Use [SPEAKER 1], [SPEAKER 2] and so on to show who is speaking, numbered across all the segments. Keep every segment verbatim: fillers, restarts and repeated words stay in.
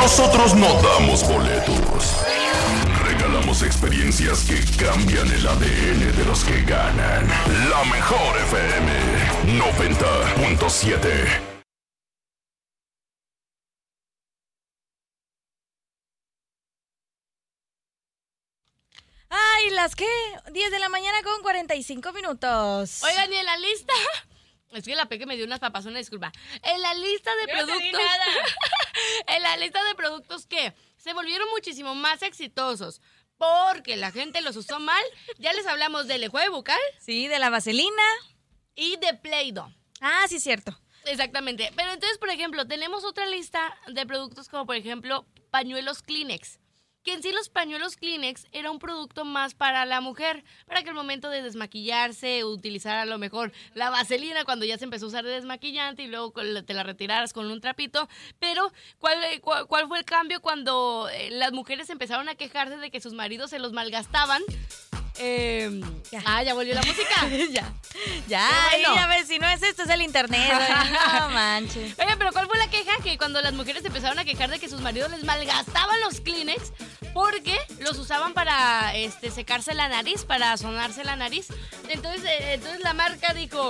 [SPEAKER 1] Nosotros no damos boletos. Regalamos experiencias que cambian el A D N de los que ganan. La mejor F M noventa punto siete.
[SPEAKER 2] Ay, ¿las qué? diez de la mañana con cuarenta y cinco minutos.
[SPEAKER 3] Oigan, ¿y en la lista? Es que la Peque me dio unas papas, una disculpa. En la lista de
[SPEAKER 2] Yo
[SPEAKER 3] productos...
[SPEAKER 2] no te di nada.
[SPEAKER 3] En la lista de productos que se volvieron muchísimo más exitosos porque la gente los usó mal. Ya les hablamos del enjuague bucal.
[SPEAKER 2] Sí, de la vaselina.
[SPEAKER 3] Y de Play-Doh.
[SPEAKER 2] Ah, sí, cierto.
[SPEAKER 3] Exactamente. Pero entonces, por ejemplo, tenemos otra lista de productos como, por ejemplo, pañuelos Kleenex. Que en sí los pañuelos Kleenex era un producto más para la mujer, para que al momento de desmaquillarse utilizara a lo mejor la vaselina cuando ya se empezó a usar de desmaquillante y luego te la retiraras con un trapito. Pero, ¿cuál, cuál, cuál fue el cambio cuando las mujeres empezaron a quejarse de que sus maridos se los malgastaban? Eh,
[SPEAKER 2] ya.
[SPEAKER 3] Ah, ya volvió la música.
[SPEAKER 2] ya. Ya,
[SPEAKER 3] bueno.
[SPEAKER 2] y a ver, si no es esto, es el internet. No manches.
[SPEAKER 3] Oye, pero ¿cuál fue la queja? Que cuando las mujeres empezaron a quejar de que sus maridos les malgastaban los Kleenex porque los usaban para este, secarse la nariz, para sonarse la nariz. Entonces, eh, entonces la marca dijo...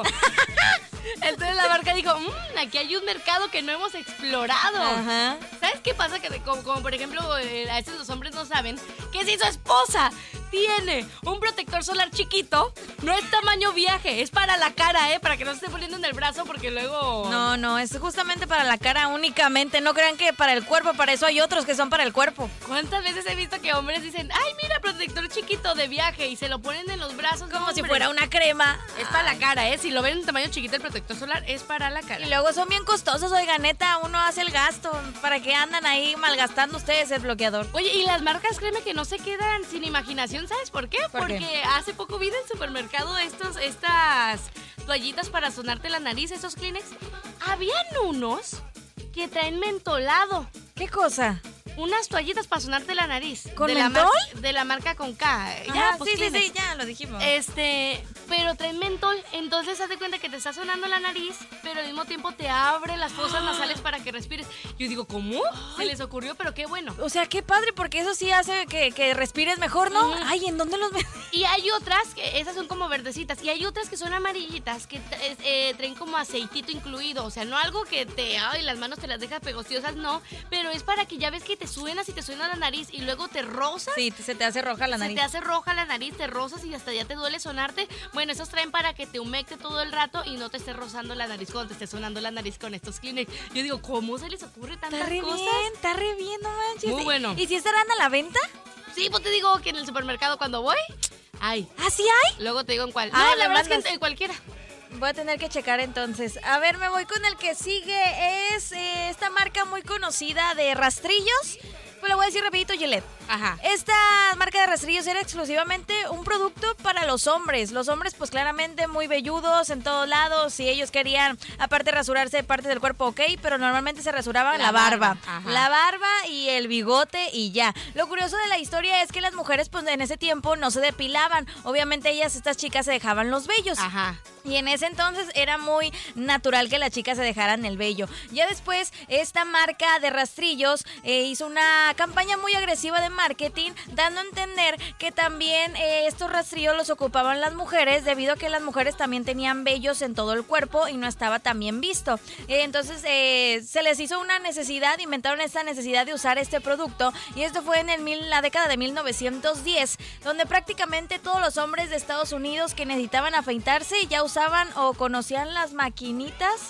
[SPEAKER 3] entonces la marca dijo, mmm, aquí hay un mercado que no hemos explorado.
[SPEAKER 2] Ajá.
[SPEAKER 3] ¿Sabes qué pasa? Que como, como por ejemplo, eh, a veces los hombres no saben que si su esposa tiene un protector solar chiquito, no es tamaño viaje, es para la cara, ¿eh? Para que no se esté poniendo en el brazo porque luego...
[SPEAKER 2] No, no, es justamente para la cara únicamente. No crean que para el cuerpo, para eso hay otros que son para el cuerpo.
[SPEAKER 3] ¿Cuántas veces he visto que hombres dicen, ay, mira, protector chiquito de viaje y se lo ponen en los brazos?
[SPEAKER 2] Como
[SPEAKER 3] no,
[SPEAKER 2] si
[SPEAKER 3] hombre.
[SPEAKER 2] fuera una crema.
[SPEAKER 3] Es para la cara, ¿eh? Si lo ven en tamaño chiquito el protector solar, es para la cara.
[SPEAKER 2] Y luego son bien costosos, oiga, neta, uno hace el gasto. ¿Para qué andan ahí malgastando ustedes el bloqueador?
[SPEAKER 3] Oye, y las marcas, créeme que no se quedan sin imaginación, ¿sabes por qué?
[SPEAKER 2] ¿Por
[SPEAKER 3] Porque
[SPEAKER 2] qué?
[SPEAKER 3] hace poco vi en el supermercado estos, estas toallitas para sonarte la nariz, esos Kleenex. Habían unos que traen mentolado.
[SPEAKER 2] ¿Qué cosa?
[SPEAKER 3] Unas toallitas para sonarte la nariz.
[SPEAKER 2] ¿Con
[SPEAKER 3] de
[SPEAKER 2] mentol?
[SPEAKER 3] La mar- de la marca con K.
[SPEAKER 2] Ajá,
[SPEAKER 3] Ya, pues
[SPEAKER 2] sí, sí,
[SPEAKER 3] Kleenex.
[SPEAKER 2] sí, ya lo dijimos.
[SPEAKER 3] Este, pero traen mentol, entonces haz de cuenta que te está sonando la nariz, pero al mismo tiempo te abre las fosas nasales para que respires. Yo digo, ¿cómo? Se les ocurrió, pero qué bueno.
[SPEAKER 2] O sea, qué padre, porque eso sí hace que, que respires mejor, ¿no?
[SPEAKER 3] Ujú.
[SPEAKER 2] Ay, ¿en dónde los ven?
[SPEAKER 3] Y hay otras, que esas son como verdecitas, y hay otras que son amarillitas, que eh, eh, traen como aceitito incluido, o sea, no algo que te, ay, las manos te las dejas pegostosas, no, pero es para que ya ves que te suenas y te suena la nariz y luego te rozas.
[SPEAKER 2] Sí, se te hace roja la
[SPEAKER 3] Se
[SPEAKER 2] nariz.
[SPEAKER 3] te hace roja la nariz, te rozas y hasta ya te duele sonarte. Bueno, esos traen para que te humecte todo el rato y no te esté rozando la nariz cuando te esté sonando la nariz con estos Kleenex. Yo digo, ¿cómo se les ocurre tantas
[SPEAKER 2] Está re
[SPEAKER 3] cosas?
[SPEAKER 2] bien, está re bien, no manches.
[SPEAKER 3] Muy bueno.
[SPEAKER 2] ¿Y si estarán a la venta?
[SPEAKER 3] Sí, pues te digo que en el supermercado cuando voy, ay,
[SPEAKER 2] ¿Ah, sí hay?
[SPEAKER 3] luego te digo en cuál.
[SPEAKER 2] Ay,
[SPEAKER 3] No,
[SPEAKER 2] me
[SPEAKER 3] la verdad es
[SPEAKER 2] mandas.
[SPEAKER 3] que en, en cualquiera.
[SPEAKER 2] Voy a tener que checar entonces. A ver, me voy con el que sigue. Es eh, esta marca muy conocida de rastrillos. Pues le voy a decir rapidito, Gillette.
[SPEAKER 3] Ajá.
[SPEAKER 2] Esta marca de rastrillos era exclusivamente un producto para los hombres. Los hombres, pues claramente muy velludos en todos lados. Si ellos querían, aparte de rasurarse parte del cuerpo, ok, pero normalmente se rasuraban la,
[SPEAKER 3] La
[SPEAKER 2] barba.
[SPEAKER 3] barba, ajá.
[SPEAKER 2] La barba y el bigote y ya. Lo curioso de la historia es que las mujeres, pues en ese tiempo no se depilaban. Obviamente ellas, estas chicas, se dejaban los vellos.
[SPEAKER 3] Ajá.
[SPEAKER 2] Y en ese entonces era muy natural que las chicas se dejaran el vello. Ya después, esta marca de rastrillos eh, hizo una campaña muy agresiva de marketing, dando a entender que también eh, estos rastrillos los ocupaban las mujeres, debido a que las mujeres también tenían vellos en todo el cuerpo y no estaba tan bien visto. Eh, entonces, eh, se les hizo una necesidad, inventaron esta necesidad de usar este producto, y esto fue en el mil, la década de mil novecientos diez, donde prácticamente todos los hombres de Estados Unidos que necesitaban afeitarse ya usaban usaban o conocían las maquinitas.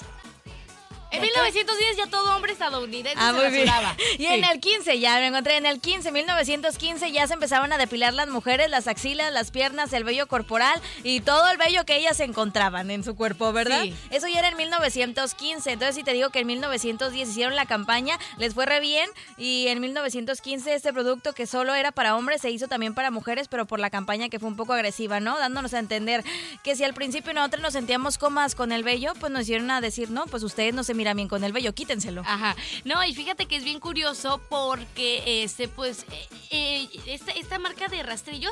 [SPEAKER 3] En mil novecientos diez ya todo hombre estadounidense
[SPEAKER 2] Ah,
[SPEAKER 3] se
[SPEAKER 2] muy bien.
[SPEAKER 3] rasuraba.
[SPEAKER 2] Y
[SPEAKER 3] Sí.
[SPEAKER 2] en el quince, ya me encontré, en el quince, mil novecientos quince ya se empezaban a depilar las mujeres, las axilas, las piernas, el vello corporal y todo el vello que ellas encontraban en su cuerpo, ¿verdad?
[SPEAKER 3] Sí.
[SPEAKER 2] Eso ya era en mil novecientos quince, entonces si te digo que en mil novecientos diez hicieron la campaña, les fue re bien, y en mil novecientos quince este producto que solo era para hombres se hizo también para mujeres, pero por la campaña que fue un poco agresiva, ¿no? Dándonos a entender que si al principio nosotros nos sentíamos cómodas con el vello, pues nos hicieron a decir, no, pues ustedes no se miran bien con el vello, quítenselo.
[SPEAKER 3] Ajá. No, y fíjate que es bien curioso porque este, pues, eh, eh, esta, esta marca de rastrillos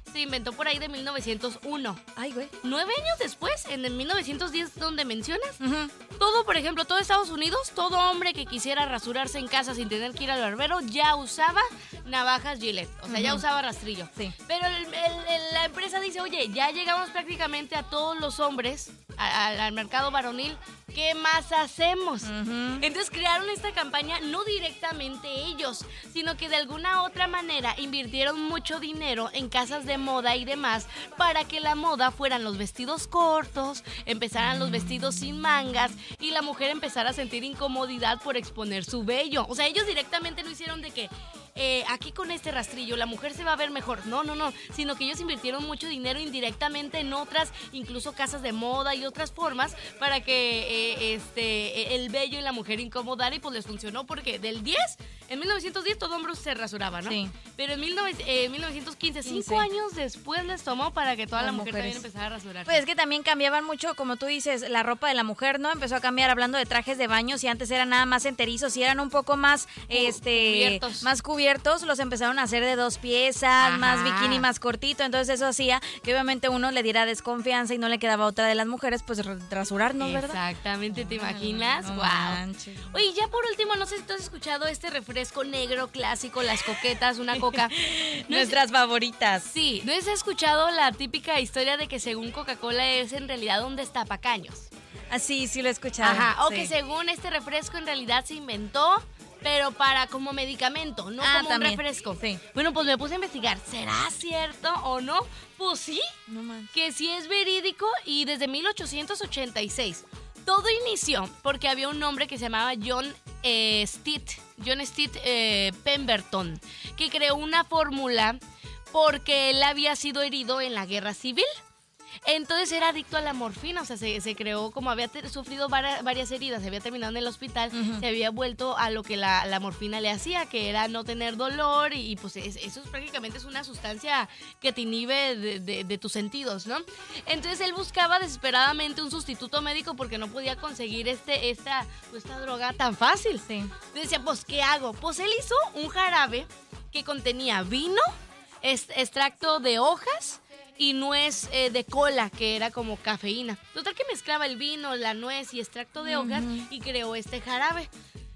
[SPEAKER 3] se inventó por ahí de mil novecientos uno.
[SPEAKER 2] Ay, güey.
[SPEAKER 3] Nueve años después, en el mil novecientos diez, donde mencionas,
[SPEAKER 2] Uh-huh.
[SPEAKER 3] todo, por ejemplo, todo Estados Unidos, todo hombre que quisiera rasurarse en casa sin tener que ir al barbero, ya usaba navajas Gillette, o sea, uh-huh. ya usaba rastrillo.
[SPEAKER 2] Sí.
[SPEAKER 3] Pero el, el, el, la empresa dice, oye, ya llegamos prácticamente a todos los hombres, a, a, al mercado varonil, ¿qué más hacemos?
[SPEAKER 2] Uh-huh.
[SPEAKER 3] Entonces crearon esta campaña, no directamente ellos, sino que de alguna otra manera invirtieron mucho dinero en casas de moda y demás para que la moda fueran los vestidos cortos, empezaran los vestidos sin mangas y la mujer empezara a sentir incomodidad por exponer su vello. O sea, ellos directamente no hicieron de que eh, aquí con este rastrillo la mujer se va a ver mejor. No, no, no, sino que ellos invirtieron mucho dinero indirectamente en otras, incluso casas de moda y otras formas para que eh, este el vello y la mujer incomodara, y pues les funcionó porque del diez, en mil novecientos diez todo hombre se rasuraba, ¿no?
[SPEAKER 2] Sí.
[SPEAKER 3] Pero en mil novecientos quince, cinco años después les tomó para que toda
[SPEAKER 2] Las
[SPEAKER 3] la mujer
[SPEAKER 2] mujeres.
[SPEAKER 3] también empezara a rasurar.
[SPEAKER 2] Pues es que también cambiaban mucho, como tú dices, la ropa de la mujer, ¿no? Empezó a cambiar hablando de trajes de baño. Si antes eran nada más enterizos, si eran un poco más, este,
[SPEAKER 3] cubiertos.
[SPEAKER 2] más cubiertos, los empezaron a hacer de dos piezas,
[SPEAKER 3] Ajá.
[SPEAKER 2] más bikini, más cortito. Entonces eso hacía que obviamente uno le diera desconfianza y no le quedaba otra de las mujeres, pues rasurarnos, ¿verdad?
[SPEAKER 3] Exactamente, ¿te imaginas?
[SPEAKER 2] No
[SPEAKER 3] Wow.
[SPEAKER 2] manches.
[SPEAKER 3] Oye, ya por último, no sé si tú has escuchado este refresco negro clásico, las coquetas, una coca. No es-
[SPEAKER 2] Nuestras favoritas.
[SPEAKER 3] Sí, ¿no has escuchado la típica historia de que según Coca-Cola es en realidad un destapacaños?
[SPEAKER 2] Ah, sí, sí lo he escuchado.
[SPEAKER 3] Ajá, o
[SPEAKER 2] sí.
[SPEAKER 3] que según este refresco en realidad se inventó, pero para como medicamento, no
[SPEAKER 2] Ah,
[SPEAKER 3] como
[SPEAKER 2] también.
[SPEAKER 3] un refresco.
[SPEAKER 2] Sí.
[SPEAKER 3] Bueno, pues me puse a investigar, ¿será cierto o no? Pues sí,
[SPEAKER 2] No manches.
[SPEAKER 3] que sí es verídico, y desde mil ochocientos ochenta y seis. Todo inició porque había un hombre que se llamaba John eh, Stitt, John Stitt eh, Pemberton, que creó una fórmula porque él había sido herido en la guerra civil. Entonces era adicto a la morfina, o sea, se, se creó, como había te- sufrido vara- varias heridas, se había terminado en el hospital,
[SPEAKER 2] Ujú.
[SPEAKER 3] se había vuelto a lo que la, la morfina le hacía, que era no tener dolor, y, y, pues es- eso es, prácticamente es una sustancia que te inhibe de, de- de tus sentidos, ¿no? Entonces él buscaba desesperadamente un sustituto médico porque no podía conseguir este, esta, pues, esta droga tan fácil.
[SPEAKER 2] Sí.
[SPEAKER 3] Decía, pues, ¿qué hago? Pues él hizo un jarabe que contenía vino, est- extracto de hojas y nuez eh, de cola, que era como cafeína. Total que mezclaba el vino, la nuez y extracto de hojas y creó este jarabe.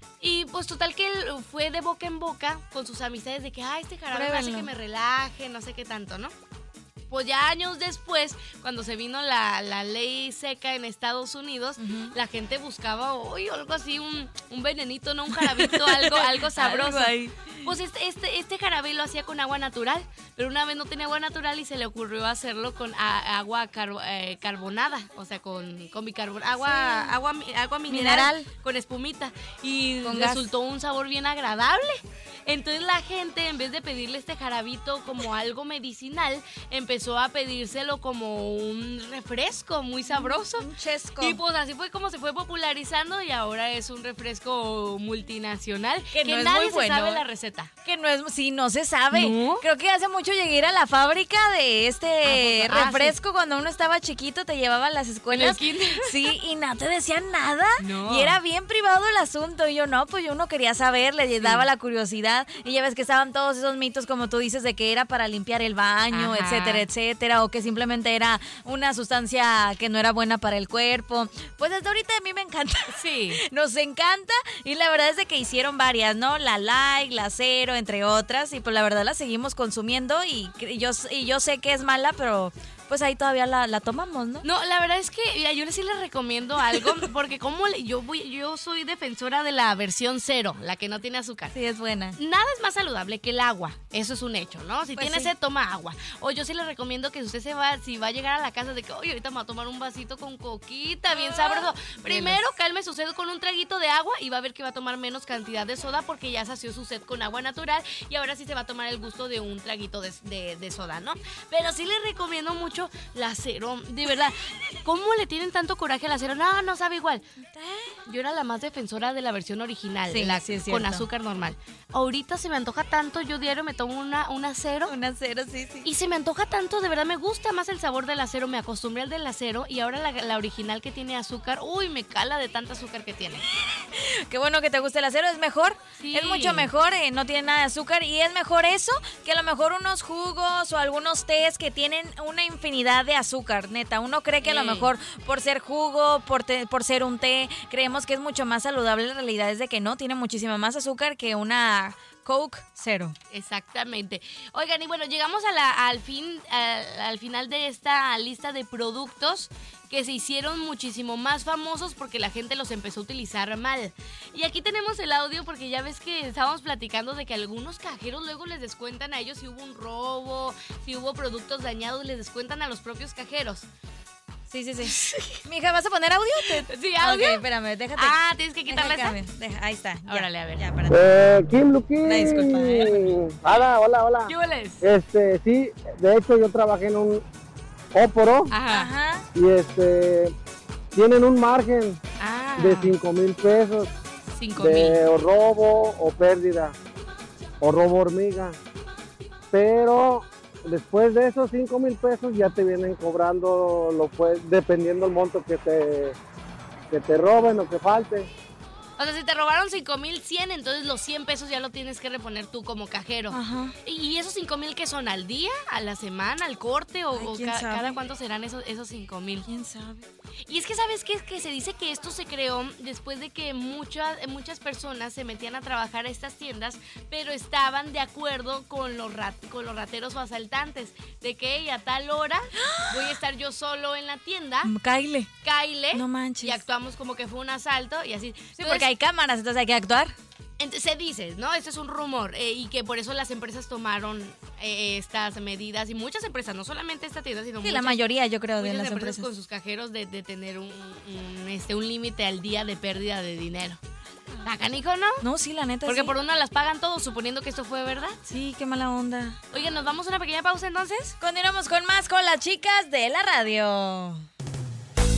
[SPEAKER 3] Y pues total que él fue de boca en boca con sus amistades de que, ah, este jarabe me hace
[SPEAKER 2] Pruébenlo.
[SPEAKER 3] que me relaje, no sé qué tanto, ¿no? Pues ya años después, cuando se vino la, la ley seca en Estados Unidos,
[SPEAKER 2] Ujú.
[SPEAKER 3] la gente buscaba, oye, algo así, un, un venenito, no un jarabito, algo, algo sabroso.
[SPEAKER 2] Algo ahí.
[SPEAKER 3] Pues este, este, este jarabe lo hacía con agua natural, pero una vez no tenía agua natural y se le ocurrió hacerlo con a- agua car- eh, carbonada, o sea, con, con bicarbonato, agua,
[SPEAKER 2] Sí.
[SPEAKER 3] agua, mi- agua mineral,
[SPEAKER 2] Mineral.
[SPEAKER 3] con espumita, y
[SPEAKER 2] Con gas.
[SPEAKER 3] resultó un sabor bien agradable. Entonces la gente, en vez de pedirle este jarabito como algo medicinal, empezó a pedírselo como un refresco muy sabroso.
[SPEAKER 2] Un chesco.
[SPEAKER 3] Y pues así fue como se fue popularizando, y ahora es un refresco multinacional
[SPEAKER 2] Que
[SPEAKER 3] que,
[SPEAKER 2] no es
[SPEAKER 3] nadie
[SPEAKER 2] muy
[SPEAKER 3] se
[SPEAKER 2] bueno,
[SPEAKER 3] sabe
[SPEAKER 2] ¿eh?
[SPEAKER 3] la receta.
[SPEAKER 2] Que no es, sí, no se sabe.
[SPEAKER 3] ¿No?
[SPEAKER 2] Creo que hace mucho llegué a ir a la fábrica de este
[SPEAKER 3] Ah, pues, ah,
[SPEAKER 2] refresco cuando uno estaba chiquito, te llevaban a las escuelas.
[SPEAKER 3] el kinder.
[SPEAKER 2] Sí, y no te decían nada.
[SPEAKER 3] No.
[SPEAKER 2] Y era bien privado el asunto. Y yo no, pues yo uno quería saber, le daba la curiosidad. Y ya ves que estaban todos esos mitos, como tú dices, de que era para limpiar el baño,
[SPEAKER 3] Ajá.
[SPEAKER 2] etcétera, etcétera. O que simplemente era una sustancia que no era buena para el cuerpo. Pues hasta ahorita a mí me encanta.
[SPEAKER 3] Sí.
[SPEAKER 2] Nos encanta, y la verdad es de que hicieron varias, ¿no? La Light, la Cero, entre otras, y pues la verdad la seguimos consumiendo, y cre- yo, y yo sé que es mala, pero pues ahí todavía la, la tomamos, ¿no?
[SPEAKER 3] No, la verdad es que mira, yo sí les recomiendo algo, porque como le- yo voy, yo soy defensora de la versión cero, la que no tiene azúcar.
[SPEAKER 2] Sí, es buena.
[SPEAKER 3] Nada es más saludable que el agua, eso es un hecho, ¿no? Si
[SPEAKER 2] Pues
[SPEAKER 3] tiene
[SPEAKER 2] sí.
[SPEAKER 3] sed, toma agua. O yo sí les recomiendo que si usted se va, si va a llegar a la casa de que, oye, ahorita me va a tomar un vasito con coquita, bien sabroso. Primero calme su sed con un traguito de agua y va a ver que va a tomar menos cantidad de soda porque ya sació su sed con agua natural, y ahora sí se va a tomar el gusto de un traguito de, de- de soda, ¿no? Pero sí les recomiendo mucho mucho la Cero. De verdad, ¿cómo le tienen tanto coraje a la Cero? No, no sabe igual. Yo era la más defensora de la versión original,
[SPEAKER 2] Sí,
[SPEAKER 3] la,
[SPEAKER 2] sí, es
[SPEAKER 3] con
[SPEAKER 2] cierto.
[SPEAKER 3] azúcar normal. Ahorita se me antoja tanto, yo diario me tomo una, una Cero.
[SPEAKER 2] Una cero, sí, sí.
[SPEAKER 3] Y se me antoja tanto, de verdad me gusta más el sabor del acero, me acostumbré al del acero y ahora la, la original que tiene azúcar, uy, me cala de tanta azúcar que tiene.
[SPEAKER 2] Qué bueno que te guste el acero, es mejor,
[SPEAKER 3] Sí.
[SPEAKER 2] es mucho mejor, eh, no tiene nada de azúcar y es mejor eso que a lo mejor unos jugos o algunos tés que tienen una infinidad de azúcar, neta. Uno cree que a lo
[SPEAKER 3] Sí.
[SPEAKER 2] mejor por ser jugo, por, te- por ser un té, creemos que es mucho más saludable. La realidad es de que no, tiene muchísima más azúcar que una Coke Cero.
[SPEAKER 3] Exactamente. Oigan, y bueno, llegamos a la, al fin, al, al final de esta lista de productos que se hicieron muchísimo más famosos porque la gente los empezó a utilizar mal. Y aquí tenemos el audio porque ya ves que estábamos platicando de que algunos cajeros luego les descuentan a ellos si hubo un robo, si hubo productos dañados, les descuentan a los propios cajeros.
[SPEAKER 2] Sí, sí, sí. Mija, ¿vas a poner audio? Te-
[SPEAKER 3] Sí, audio.
[SPEAKER 2] Ok, espérame, déjate.
[SPEAKER 3] Ah, tienes que
[SPEAKER 2] Deja
[SPEAKER 3] quitarle
[SPEAKER 2] que
[SPEAKER 3] esa.
[SPEAKER 2] cambie. Deja- ahí está. ya,
[SPEAKER 3] Órale, a ver.
[SPEAKER 2] Ya, para
[SPEAKER 4] Eh, Kim Luquín.
[SPEAKER 2] Una disculpa, ¿eh?
[SPEAKER 4] Hola, hola, hola.
[SPEAKER 3] Yúbales.
[SPEAKER 4] Este, sí, de hecho yo trabajé en un óporo
[SPEAKER 3] Ajá.
[SPEAKER 2] Ajá.
[SPEAKER 4] y este, tienen un margen
[SPEAKER 3] Ah,
[SPEAKER 4] de cinco mil pesos
[SPEAKER 3] cinco mil.
[SPEAKER 4] de o robo o pérdida o robo hormiga. Pero después de esos cinco mil pesos ya te vienen cobrando, lo pues, dependiendo el monto que te, que te roben o que falte.
[SPEAKER 3] O sea, si te robaron cinco mil cien, entonces los cien pesos ya lo tienes que reponer tú como cajero.
[SPEAKER 2] Ajá.
[SPEAKER 3] ¿Y esos cinco mil qué son? ¿Al día? ¿A la semana? ¿Al corte? ¿O,
[SPEAKER 2] Ay,
[SPEAKER 3] o
[SPEAKER 2] ¿quién
[SPEAKER 3] ca-
[SPEAKER 2] sabe?
[SPEAKER 3] cada cuánto serán esos, esos cinco mil?
[SPEAKER 2] ¿Quién sabe?
[SPEAKER 3] Y es que, ¿sabes qué? Que se dice que esto se creó después de que muchas, muchas personas se metían a trabajar a estas tiendas, pero estaban de acuerdo con los, rat, con los rateros o asaltantes. De que "Ey, a tal hora voy a estar yo solo en la tienda,
[SPEAKER 2] Kyle.
[SPEAKER 3] cáile",
[SPEAKER 2] No manches.
[SPEAKER 3] y actuamos como que fue un asalto y así.
[SPEAKER 2] Sí,
[SPEAKER 3] Entonces,
[SPEAKER 2] porque hay cámaras, entonces hay que actuar.
[SPEAKER 3] Ent- se dice, ¿no? Este es un rumor eh, y que por eso las empresas tomaron eh, estas medidas y muchas empresas, no solamente esta tienda, sino
[SPEAKER 2] Sí,
[SPEAKER 3] muchas,
[SPEAKER 2] la mayoría, yo creo, de
[SPEAKER 3] muchas
[SPEAKER 2] las
[SPEAKER 3] empresas,
[SPEAKER 2] empresas.
[SPEAKER 3] con sus cajeros de, de tener un, un, este, un límite al día de pérdida de dinero. ¿Está canijo, no?
[SPEAKER 2] No, sí, la neta,
[SPEAKER 3] Porque
[SPEAKER 2] sí.
[SPEAKER 3] por una las pagan todos, suponiendo que esto fue verdad.
[SPEAKER 2] Sí, qué mala onda.
[SPEAKER 3] Oigan, ¿nos vamos a una pequeña pausa entonces?
[SPEAKER 2] Continuamos con más con las chicas de la radio.